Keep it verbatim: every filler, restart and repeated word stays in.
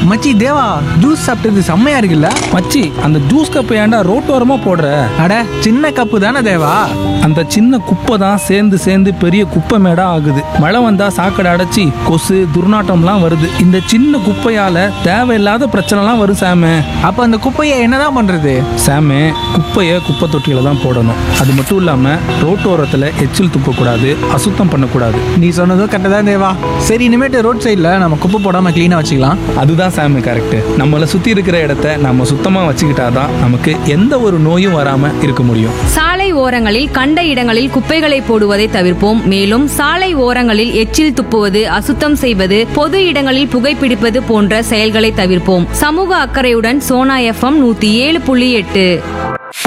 மச்சி தேவா, ஜூஸ் சாப்பிட்டது செம்மையா இருக்குல்ல? மச்சி, அந்த ஜூஸ் கப்பை ஏன்டா ரோட்டோரமா போடுற? அட சின்ன கப்பு தானே தேவா. அந்த சின்ன குப்பை தான் சேர்ந்து சேர்ந்து பெரிய குப்பை மேடா ஆகுது. மழை வந்தா சாக்கடை அடைச்சி கொசு துர்நாற்றம்லாம் வருது. இந்த சின்ன குப்பையால தேவையில்லாத பிரச்சனைலாம் வரும் சாமு. அப்ப அந்த குப்பையை என்னதான் பண்றது? சாமு, குப்பையை குப்பை தொட்டியில தான் போடணும். அது மட்டும் இல்லாம ரோட்டோரத்துல எச்சில் துப்பக்கூடாது, அசுத்தம் பண்ணக்கூடாது. நீ சொன்னதும் கரெக்டாக தான் தேவா. சரி, இனிமேட்டு ரோட் சைடில் நம்ம குப்பை போடாமல் க்ளீனாக வச்சுக்கலாம். அதுதான் சாமி கரெக்ட். நம்மளை சுத்தி இருக்கிற இடத்த நம்ம சுத்தமா வச்சுக்கிட்டாதான் நமக்கு எந்த ஒரு நோயும் வராம இருக்க முடியும். சாலை ஓரங்களில் கண்ட இடங்களில் குப்பைகளை போடுவதை தவிர்ப்போம். மேலும் சாலை ஓரங்களில் எச்சில் துப்புவது, அசுத்தம் செய்வது, பொது இடங்களில் புகைப்பிடிப்பது போன்ற செயல்களை தவிர்ப்போம். சமூக அக்கறையுடன் சோனா எஃப்எம் நூத்தி ஏழு புள்ளி எட்டு.